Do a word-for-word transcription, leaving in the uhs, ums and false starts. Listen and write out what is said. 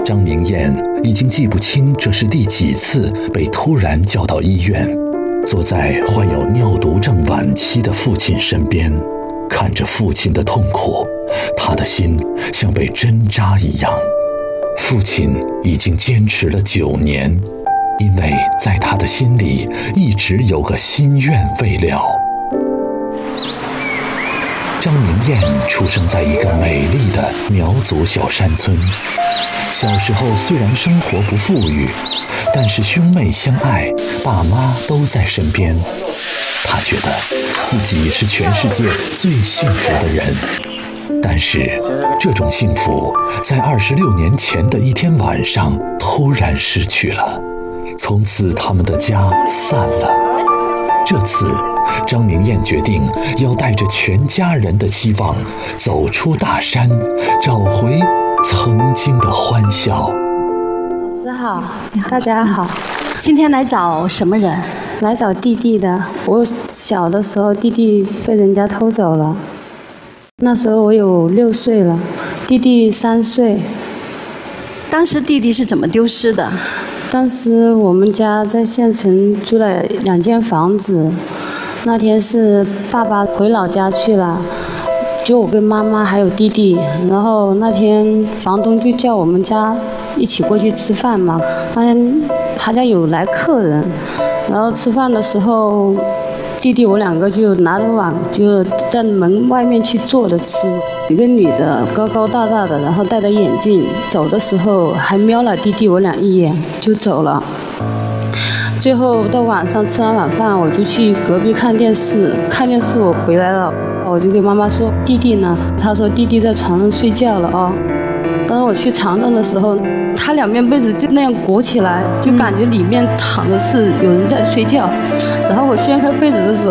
张明艳已经记不清这是第几次被突然叫到医院，坐在患有尿毒症晚期的父亲身边，看着父亲的痛苦，他的心像被针扎一样。父亲已经坚持了九年，因为在他的心里一直有个心愿未了。张明艳出生在一个美丽的苗族小山村，小时候虽然生活不富裕，但是兄妹相爱，爸妈都在身边。他觉得自己是全世界最幸福的人，但是这种幸福在二十六年前的一天晚上突然失去了，从此他们的家散了。这次张明艳决定要带着全家人的希望走出大山，找回曾经的欢笑。 老师好，大家好。 今天来找什么人？ 来找弟弟的。我小的时候弟弟被人家偷走了，那时候我有六岁了，弟弟三岁。 当时弟弟是怎么丢失的？ 当时我们家在县城租了两间房子，那天是爸爸回老家去了，就我跟妈妈还有弟弟，然后那天房东就叫我们家一起过去吃饭嘛，发现他家有来客人，然后吃饭的时候弟弟我两个就拿着碗就在门外面去坐着吃。一个女的高高大大的，然后戴着眼镜，走的时候还瞄了弟弟我俩一眼就走了。最后到晚上吃完晚饭，我就去隔壁看电视，看电视我回来了，我就给妈妈说弟弟呢？她说弟弟在床上睡觉了哦。当时我去床上的时候，他两边被子就那样裹起来，就感觉里面躺的是有人在睡觉。然后我掀开被子的时候，